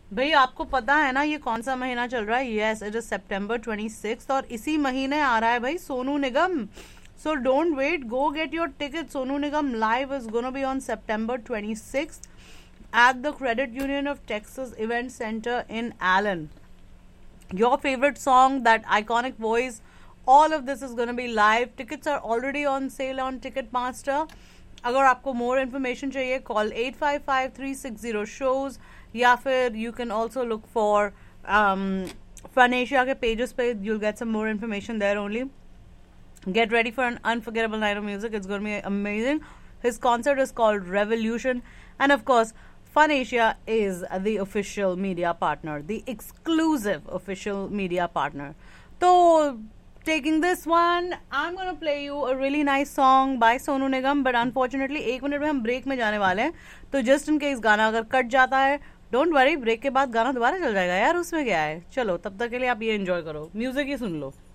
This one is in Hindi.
भाई आपको पता है ना ये कौन सा महीना चल रहा है? Yes, it is September 26th और इसी महीने आ रहा है भाई Sonu Nigam. So don't wait, go get your ticket. Sonu Nigam live is gonna be on September 26th at the Credit Union of Texas Event Center in Allen. Your favorite song, that iconic voice, all of this is going to be live. Tickets are already on sale on Ticketmaster. अगर आपको मोर इन्फॉर्मेशन चाहिए कॉल 855-360 या फिर you can also look for fun Asia के पेजेस पे. You'll get some more information there only. Get ready for an unforgettable night of music. It's going to be amazing. His concert is called Revolution. And of course, Fun Asia is the official media partner, the exclusive official media partner. So, taking this one, I'm going to play you a really nice song by Sonu Nigam. But unfortunately, 1 minute में हम ब्रेक में जाने वाले हैं. तो just in case गाना अगर कट जाता है, डोंट वरी, ब्रेक के बाद गाना दोबारा चल जाएगा यार, उसमें क्या है. चलो तब तक के लिए आप ये एंजॉय करो, म्यूजिक ही सुन लो.